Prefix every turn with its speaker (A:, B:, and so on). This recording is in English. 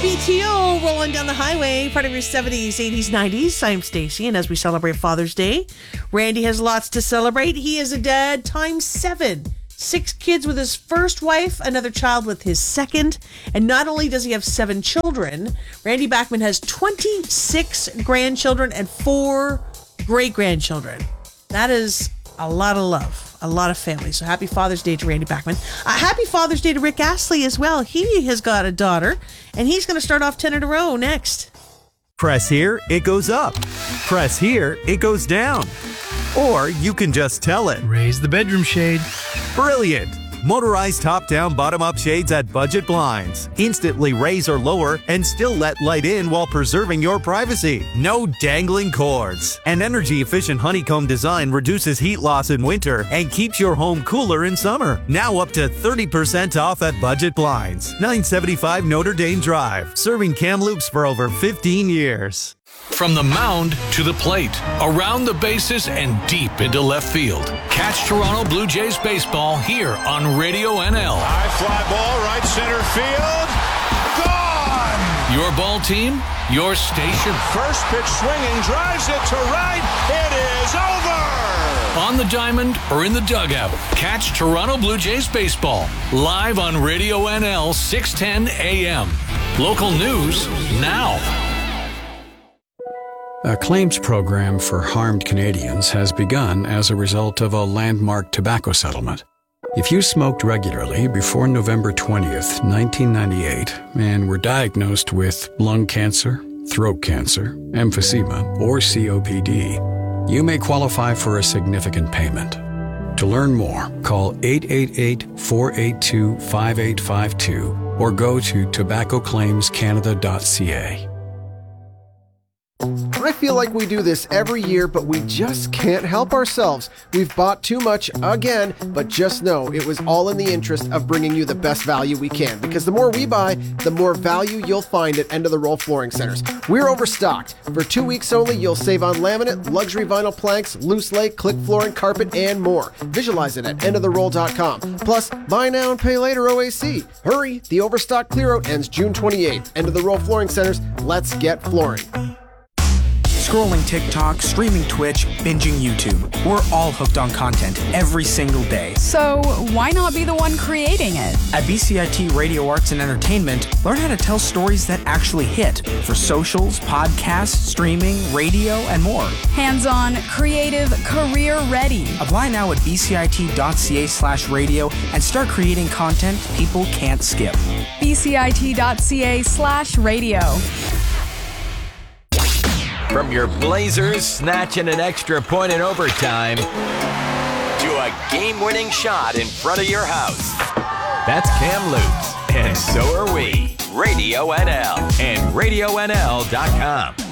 A: BTO rolling down the highway, part of your 70s, 80s, 90s. I'm Stacey, and as we celebrate Father's Day, Randy has lots to celebrate. He is a dad times 7. 6 kids with his first wife, another child with his second. And not only does he have 7 children, Randy Bachman has 26 grandchildren and 4 great-grandchildren. That is a lot of love, a lot of family. So happy Father's Day to Randy Bachman. Happy Father's Day to Rick Astley as well. He has got a daughter, and he's going to start off 10 in a row next.
B: Press here, it goes up. Press here, it goes down. Or you can just tell it.
C: Raise the bedroom shade.
B: Brilliant! Motorized top-down, bottom-up shades at Budget Blinds. Instantly raise or lower and still let light in while preserving your privacy. No dangling cords. An energy-efficient honeycomb design reduces heat loss in winter and keeps your home cooler in summer. Now up to 30% off at Budget Blinds. 975 Notre Dame Drive. Serving Kamloops for over 15 years.
D: From the mound to the plate, around the bases, and deep into left field. Catch Toronto Blue Jays baseball here on Radio NL.
E: High fly ball, right center field. Gone!
D: Your ball team, your station.
E: First pitch swinging, drives it to right. It is over!
D: On the diamond or in the dugout, catch Toronto Blue Jays baseball live on Radio NL 610 AM. Local news now.
F: A claims program for harmed Canadians has begun as a result of a landmark tobacco settlement. If you smoked regularly before November 20th, 1998, and were diagnosed with lung cancer, throat cancer, emphysema, or COPD, you may qualify for a significant payment. To learn more, call 888-482-5852 or go to tobaccoclaimscanada.ca.
G: I feel like we do this every year, but we just can't help ourselves. We've bought too much again, but just know it was all in the interest of bringing you the best value we can, because the more we buy, the more value you'll find at End of the Roll Flooring Centers. We're overstocked. For 2 weeks only, you'll save on laminate, luxury vinyl planks, loose lay, click flooring, carpet, and more. Visualize it at endoftheroll.com. Plus, buy now and pay later OAC. Hurry, the overstock clear-out ends June 28th. End of the Roll Flooring Centers, let's get flooring.
H: Scrolling TikTok, streaming Twitch, binging YouTube. We're all hooked on content every single day.
I: So why not be the one creating it?
H: At BCIT Radio Arts and Entertainment, learn how to tell stories that actually hit for socials, podcasts, streaming, radio, and more.
I: Hands-on, creative, career-ready.
H: Apply now at bcit.ca/radio and start creating content people can't skip.
I: bcit.ca/radio.
J: From your Blazers snatching an extra point in overtime to a game-winning shot in front of your house. That's Kamloops, and so are we. Radio NL and RadioNL.com.